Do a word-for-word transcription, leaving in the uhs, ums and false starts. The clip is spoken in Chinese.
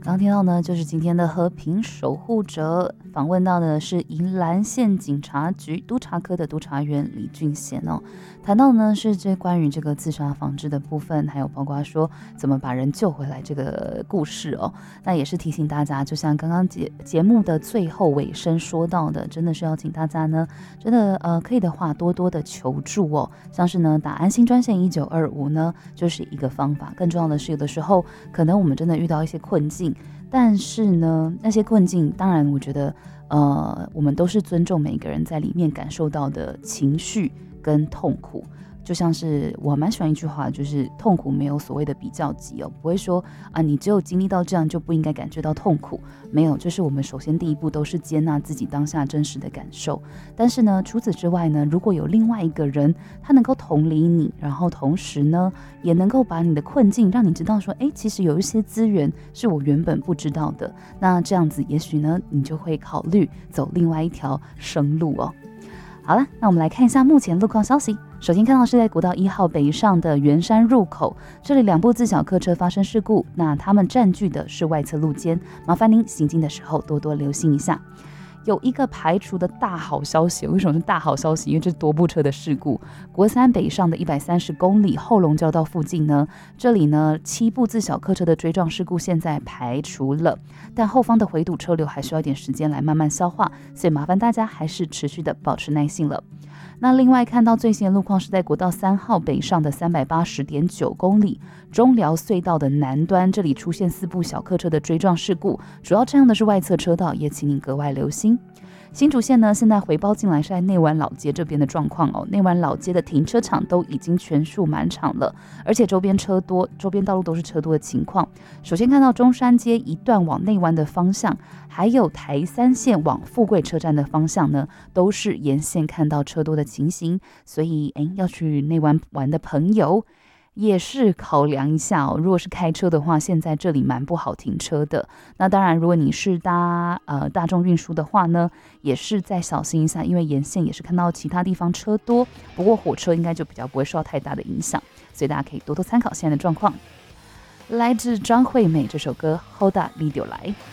刚听到呢，就是今天的和平守护者，访问到的是宜兰县警察局督察科的督察员李俊贤哦。谈到呢是这关于这个自杀防治的部分，还有包括说怎么把人救回来这个故事哦。那也是提醒大家，就像刚刚节节目的最后尾声说到的，真的是要请大家呢，真的呃可以的话多多的求助哦。像是呢打安心专线一九二五呢，就是一个方法。更重要的是，有的时候可能我们真的遇到一些困境。但是呢，那些困境，当然我觉得，呃，我们都是尊重每个人在里面感受到的情绪跟痛苦。就像是我蛮喜欢一句话，就是痛苦没有所谓的比较级哦，不会说啊，你只有经历到这样就不应该感觉到痛苦，没有，就是我们首先第一步都是接纳自己当下真实的感受。但是呢，除此之外呢，如果有另外一个人，他能够同理你，然后同时呢，也能够把你的困境让你知道说，哎，其实有一些资源是我原本不知道的，那这样子也许呢，你就会考虑走另外一条生路哦。好了，那我们来看一下目前路况消息。首先看到是在国道一号北上的圆山入口，这里两部自小客车发生事故，那他们占据的是外侧路肩，麻烦您行经的时候多多留心一下。有一个排除的大好消息，为什么是大好消息？因为这是多部车的事故。国三北上的一百三十公里后龙交道附近呢，这里呢七部自小客车的追撞事故现在排除了，但后方的回堵车流还需要一点时间来慢慢消化，所以麻烦大家还是持续的保持耐性了。那另外看到最新的路况是在国道三号北上的三百八十点九公里，中寮隧道的南端，这里出现四部小客车的追撞事故，主要占用的是外侧车道，也请您格外留心。新竹县呢，现在回包进来是在内湾老街这边的状况哦。内湾老街的停车场都已经全数满场了，而且周边车多，周边道路都是车多的情况。首先看到中山街一段往内湾的方向，还有台三线往富贵车站的方向呢，都是沿线看到车多的情形。所以，哎，要去内湾玩的朋友，也是考量一下哦。如果是开车的话，现在这里蛮不好停车的。那当然，如果你是搭呃大众运输的话呢，也是再小心一下，因为沿线也是看到其他地方车多。不过火车应该就比较不会受到太大的影响，所以大家可以多多参考现在的状况。来自张惠妹这首歌《Hold Up Video》来。